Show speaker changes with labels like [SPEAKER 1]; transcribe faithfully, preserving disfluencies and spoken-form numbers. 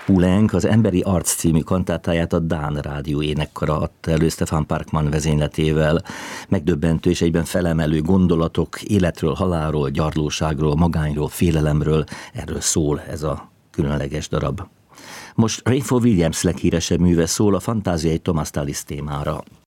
[SPEAKER 1] Poulenc az Emberi Arc című kantátáját a Dán Rádió énekkara adta elő Stefan Parkman vezényletével. Megdöbbentő és egyben felemelő gondolatok életről, halálról, gyarlóságról, magányról, félelemről, erről szól ez a különleges darab. Most Rayford Williams leghíresebb műve szól, a Fantáziai Thomas Tallis témára.